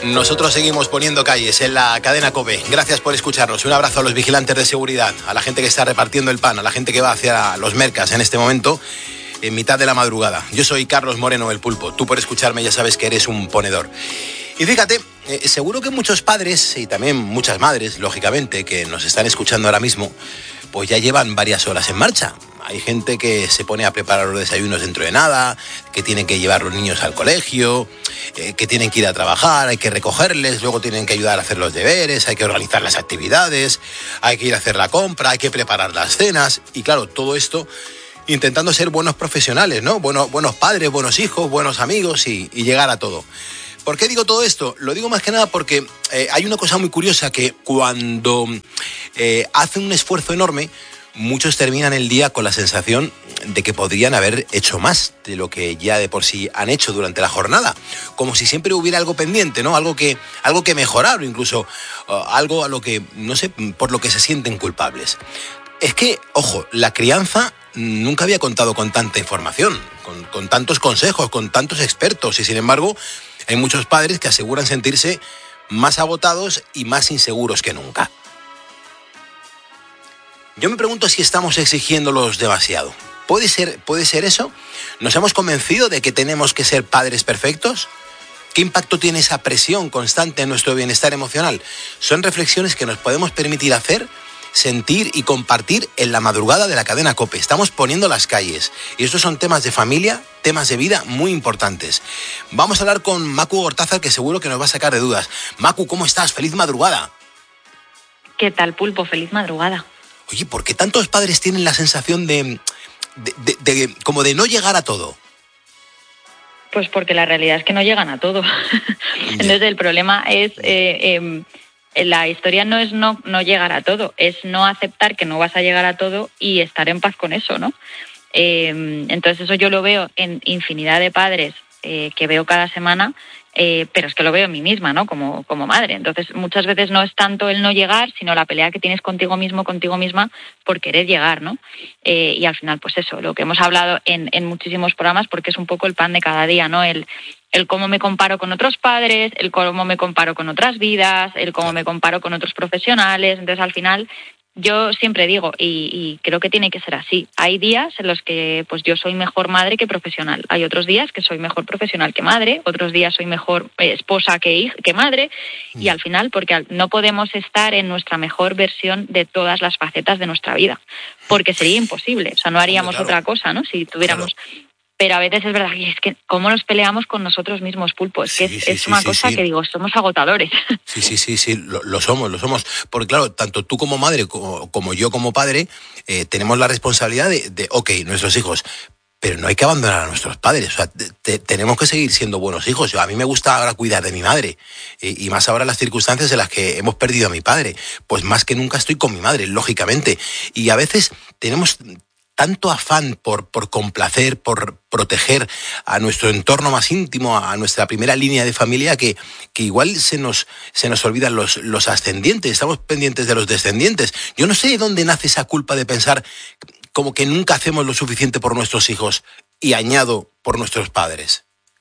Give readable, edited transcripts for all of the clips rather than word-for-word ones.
Nosotros seguimos poniendo calles en la cadena COPE. Gracias por escucharnos. Un abrazo a los vigilantes de seguridad, a la gente que está repartiendo el pan, a la gente que va hacia los mercas en este momento, en mitad de la madrugada. Yo soy Carlos Moreno, el Pulpo. Tú por escucharme ya sabes que eres un ponedor. Y fíjate, seguro que muchos padres y también muchas madres, lógicamente, que nos están escuchando ahora mismo, pues ya llevan varias horas en marcha. Hay gente que se pone a preparar los desayunos dentro de nada, que tienen que llevar los niños al colegio, que tienen que ir a trabajar, hay que recogerles, luego tienen que ayudar a hacer los deberes, hay que organizar las actividades, hay que ir a hacer la compra, hay que preparar las cenas. Y claro, todo esto intentando ser buenos profesionales, ¿no? Buenos padres, buenos hijos, buenos amigos y llegar a todo. ¿Por qué digo todo esto? Lo digo más que nada porque hay una cosa muy curiosa, que cuando hacen un esfuerzo enorme, muchos terminan el día con la sensación de que podrían haber hecho más de lo que ya de por sí han hecho durante la jornada. Como si siempre hubiera algo pendiente, ¿no? Algo que mejorar, o incluso algo a lo que, no sé, por lo que se sienten culpables. Es que, ojo, la crianza nunca había contado con tanta información, con tantos consejos, con tantos expertos, y sin embargo hay muchos padres que aseguran sentirse más agotados y más inseguros que nunca. Yo me pregunto si estamos exigiéndolos demasiado. ¿Puede ser eso? ¿Nos hemos convencido de que tenemos que ser padres perfectos? ¿Qué impacto tiene esa presión constante en nuestro bienestar emocional? Son reflexiones que nos podemos permitir hacer, sentir y compartir en la madrugada de la cadena COPE. Estamos poniendo las calles. Y estos son temas de familia, temas de vida muy importantes. Vamos a hablar con Macu Gortázar, que seguro que nos va a sacar de dudas. Macu, ¿cómo estás? ¡Feliz madrugada! ¿Qué tal, Pulpo? ¡Feliz madrugada! Oye, ¿por qué tantos padres tienen la sensación de como de no llegar a todo? Pues porque la realidad es que no llegan a todo. Entonces el problema es, la historia no es no llegar a todo, es no aceptar que no vas a llegar a todo y estar en paz con eso, ¿no? Entonces eso yo lo veo en infinidad de padres que veo cada semana, pero es que lo veo en mí misma, ¿no? Como madre. Entonces muchas veces no es tanto el no llegar, sino la pelea que tienes contigo mismo, contigo misma, por querer llegar, ¿no? Y al final, pues eso, lo que hemos hablado en muchísimos programas, porque es un poco el pan de cada día, ¿no? El cómo me comparo con otros padres, el cómo me comparo con otras vidas, el cómo me comparo con otros profesionales. Entonces al final yo siempre digo, y creo que tiene que ser así, hay días en los que pues yo soy mejor madre que profesional, hay otros días que soy mejor profesional que madre, otros días soy mejor esposa que madre, y al final, porque no podemos estar en nuestra mejor versión de todas las facetas de nuestra vida, porque sería imposible, o sea, no haríamos otra cosa, ¿no? Si tuviéramos... Pero a veces es verdad que es que cómo nos peleamos con nosotros mismos, Pulpo. Es que es una cosa que digo, somos agotadores. Sí, lo somos. Porque claro, tanto tú como madre como yo como padre tenemos la responsabilidad de nuestros hijos, pero no hay que abandonar a nuestros padres. O sea, tenemos que seguir siendo buenos hijos. A mí me gusta ahora cuidar de mi madre, y más ahora las circunstancias en las que hemos perdido a mi padre. Pues más que nunca estoy con mi madre, lógicamente. Y a veces tenemos tanto afán por complacer, por proteger a nuestro entorno más íntimo, a nuestra primera línea de familia, que igual se nos olvidan los ascendientes, estamos pendientes de los descendientes. Yo no sé de dónde nace esa culpa de pensar como que nunca hacemos lo suficiente por nuestros hijos, y añado, por nuestros padres.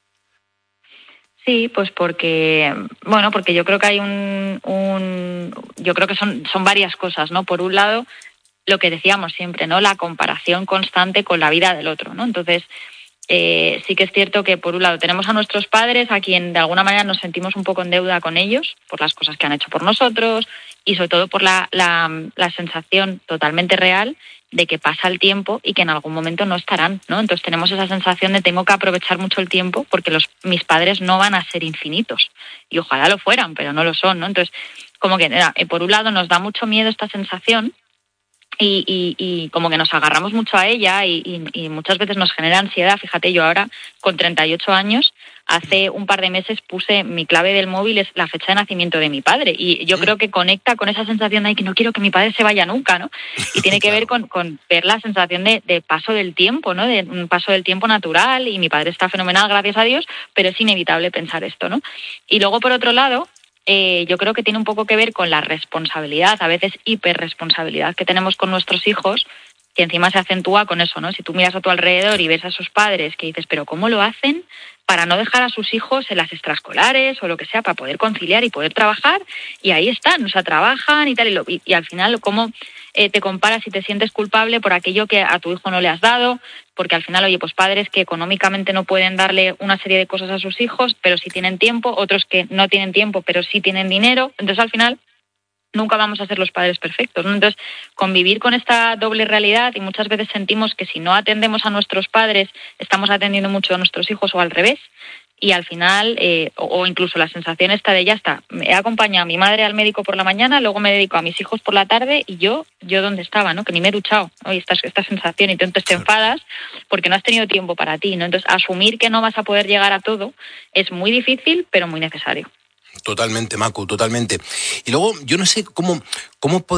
Sí, pues porque yo creo que hay yo creo que son varias cosas, ¿no? Por un lado, lo que decíamos siempre, ¿no? La comparación constante con la vida del otro, ¿no? Entonces, sí que es cierto que, por un lado, tenemos a nuestros padres, a quien de alguna manera nos sentimos un poco en deuda con ellos, por las cosas que han hecho por nosotros, y sobre todo por la sensación totalmente real de que pasa el tiempo y que en algún momento no estarán, ¿no? Entonces tenemos esa sensación de tengo que aprovechar mucho el tiempo porque mis padres no van a ser infinitos. Y ojalá lo fueran, pero no lo son, ¿no? Entonces, como que, por un lado, nos da mucho miedo esta sensación, y como que nos agarramos mucho a ella y muchas veces nos genera ansiedad. Fíjate, yo ahora con 38 años, hace un par de meses puse mi clave del móvil, es la fecha de nacimiento de mi padre, y yo creo que conecta con esa sensación de que no quiero que mi padre se vaya nunca, ¿no? Y tiene que ver con ver la sensación de paso del tiempo, ¿no? De un paso del tiempo natural, y mi padre está fenomenal, gracias a Dios, pero es inevitable pensar esto, ¿no? Y luego, por otro lado, yo creo que tiene un poco que ver con la responsabilidad, a veces hiperresponsabilidad que tenemos con nuestros hijos, que encima se acentúa con eso, ¿no? Si tú miras a tu alrededor y ves a esos padres que dices, pero ¿cómo lo hacen para no dejar a sus hijos en las extraescolares o lo que sea, para poder conciliar y poder trabajar? Y ahí están, o sea, trabajan y tal, y al final, ¿cómo te comparas y te sientes culpable por aquello que a tu hijo no le has dado? Porque al final, oye, pues padres que económicamente no pueden darle una serie de cosas a sus hijos, pero sí tienen tiempo, otros que no tienen tiempo, pero sí tienen dinero. Entonces, al final, nunca vamos a ser los padres perfectos, ¿no? Entonces, convivir con esta doble realidad, y muchas veces sentimos que si no atendemos a nuestros padres, estamos atendiendo mucho a nuestros hijos o al revés, y al final, o incluso la sensación esta de ya está, he acompañado a mi madre al médico por la mañana, luego me dedico a mis hijos por la tarde, y yo dónde estaba, ¿no? Que ni me he duchado, ¿no? Y esta sensación, y entonces te enfadas porque no has tenido tiempo para ti, ¿no? Entonces, asumir que no vas a poder llegar a todo es muy difícil, pero muy necesario. Totalmente, Macu, totalmente. Y luego, yo no sé cómo